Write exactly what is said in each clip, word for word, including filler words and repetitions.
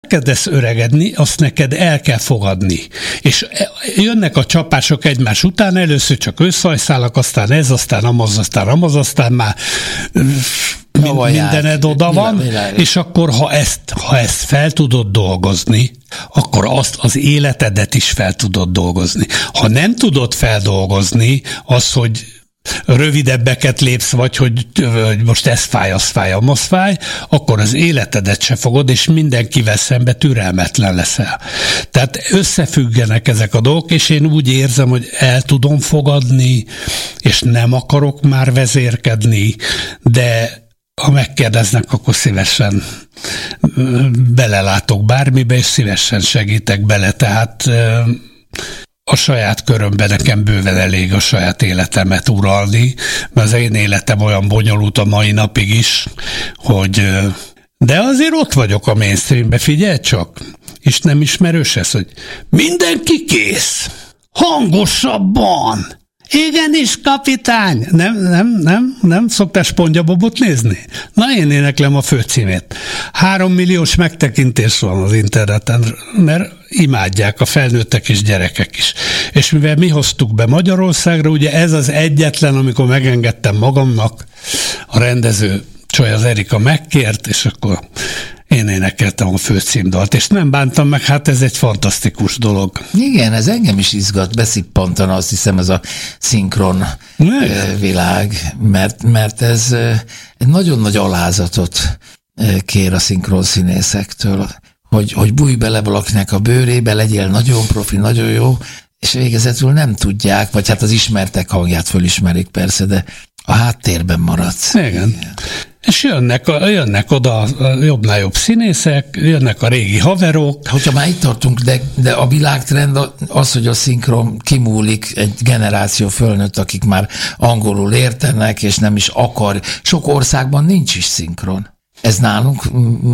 kezdesz öregedni, azt neked el kell fogadni. És jönnek a csapások egymás után, először csak összehajszálak, aztán ez, aztán amaz, aztán amaz, aztán már mind, mindened oda van, milyen, milyen. És akkor ha ezt, ha ezt fel tudod dolgozni, akkor azt az életedet is fel tudod dolgozni. Ha nem tudod feldolgozni, az, hogy rövidebbeket lépsz, vagy hogy, hogy most ez fáj, az fáj, amaz fáj, akkor az életedet se fogod, és mindenkivel szembe türelmetlen leszel. Tehát összefüggenek ezek a dolgok, és én úgy érzem, hogy el tudom fogadni, és nem akarok már vezérkedni, de ha megkérdeznek, akkor szívesen belelátok bármibe, és szívesen segítek bele. Tehát a saját körömben nekem bőven elég a saját életemet uralni, mert az én életem olyan bonyolult a mai napig is, hogy de azért ott vagyok a mainstreambe, figyelj csak, és nem ismerős ez, hogy mindenki kész, hangosabban, igenis, kapitány! Nem, nem, nem, nem szoktál SpongeBobot nézni? Na, én éneklem a főcímét. Három milliós megtekintés van az interneten, mert imádják a felnőttek és gyerekek is. És mivel mi hoztuk be Magyarországra, ugye ez az egyetlen, amikor megengedtem magamnak, a rendező Csaj, az Erika megkért, és akkor én énekeltem a főcímdalt, és nem bántam meg, hát ez egy fantasztikus dolog. Igen, ez engem is izgat, beszippantana, azt hiszem, ez a szinkron ne. világ, mert, mert ez egy nagyon nagy alázatot kér a szinkron színészektől, hogy, hogy bújj bele valakinek a bőrébe, legyél nagyon profi, nagyon jó, és végezetül nem tudják, vagy hát az ismertek hangját fölismerik persze, de a háttérben maradsz. Igen. Igen. És jönnek, a, jönnek oda a jobbnál jobb színészek, jönnek a régi haverok. Hogyha már itt tartunk, de, de a világtrend az, hogy a szinkron kimúlik, egy generáció fölnőtt, akik már angolul értenek, és nem is akar. Sok országban nincs is szinkron. Ez nálunk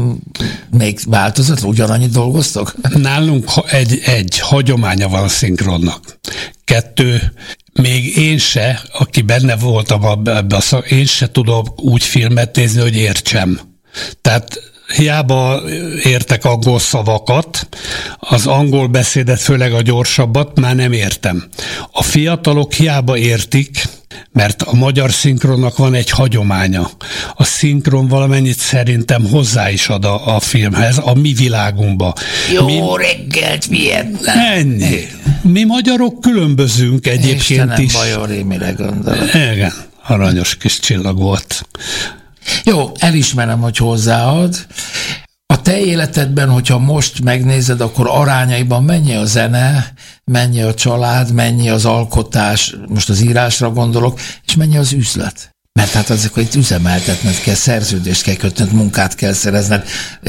még változatlan, ugyanannyit dolgoztok? Nálunk egy, egy hagyománya van a szinkronnak. Kettő, még én se, aki benne voltam ebbe a szak, én se tudok úgy filmet nézni, hogy értsem. Tehát hiába értek angol szavakat, az angol beszédet, főleg a gyorsabbat már nem értem. A fiatalok hiába értik, mert a magyar szinkronnak van egy hagyománya. A szinkron valamennyit szerintem hozzá is ad a, a filmhez, a mi világunkba. Jó mi, reggelt, Vietnám! Ennyi. Mi magyarok különbözünk egyébként Istenem, is. Bajor, mire gondolok. Igen, aranyos kis csillag volt. Jó, elismerem, hogy hozzáad. A te életedben, hogyha most megnézed, akkor arányaiban mennyi a zene, mennyi a család, mennyi az alkotás, most az írásra gondolok, és mennyi az üzlet? Mert hát azért, itt üzemeltetned kell, szerződést kell kötned, munkát kell szerezned,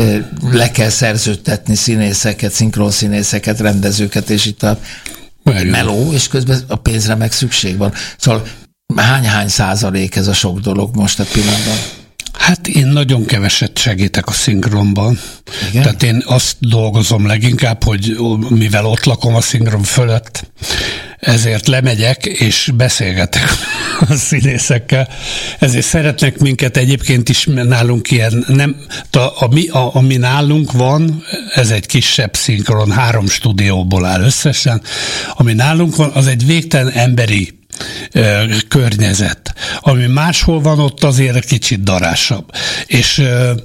le kell szerződtetni színészeket, szinkronszínészeket, rendezőket, és itt a meló, és közben a pénzre meg szükség van. Szóval hány-hány százalék ez a sok dolog most a pillanatban? Hát én nagyon keveset segítek a szinkronban. Igen? Tehát én azt dolgozom leginkább, hogy mivel ott lakom a szinkron fölött, ezért lemegyek és beszélgetek a színészekkel. Ezért szeretnek minket egyébként is, nálunk ilyen, nem, a, ami, a, ami nálunk van, ez egy kisebb szinkron, három stúdióból áll összesen, ami nálunk van, az egy végtelen emberi környezet. Ami máshol van, ott azért kicsit darásabb. És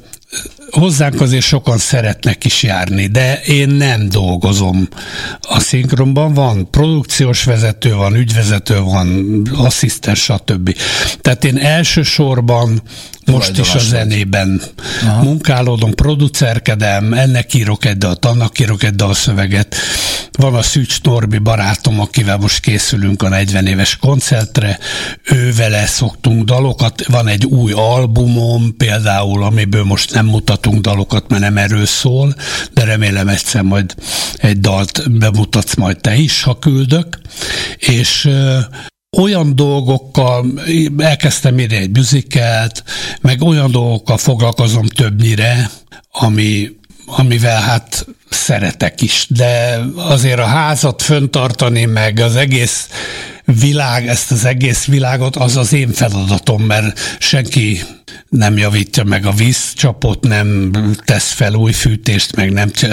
hozzánk azért sokan szeretnek is járni, de én nem dolgozom a szinkronban. Van produkciós vezető, van ügyvezető, van asszisztens, stb. Tehát én elsősorban most is a zenében Aha. munkálódom, producerkedem, ennek írok egy dalt, annak írok egy dalszöveget. Van a Szűcs Norbi barátom, akivel most készülünk a negyven éves koncertre, ővele szoktunk dalokat, van egy új albumom például, amiből most nem mutatunk dalokat, mert nem erről szól, de remélem egyszer majd egy dalt bemutatsz majd te is, ha küldök, és olyan dolgokkal, elkezdtem írni egy musicalt, meg olyan dolgokkal foglalkozom többnyire, ami, amivel hát szeretek is, de azért a házat föntartani, meg az egész világ, ezt az egész világot, az az én feladatom, mert senki nem javítja meg a vízcsapot, nem tesz fel új fűtést, meg nem